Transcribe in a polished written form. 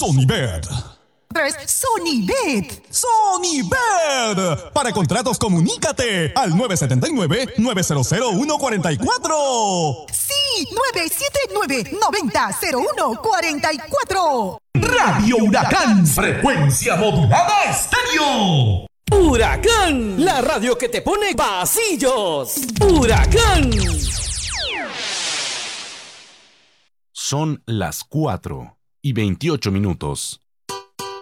Sonibet. Sonibet. Sonibet. Para contratos, comunícate al 979-900-144. Sí, 979-90-0144. Radio Huracán, frecuencia modulada estéreo. Huracán, la radio que te pone pasillos. Huracán. Son las 4:28.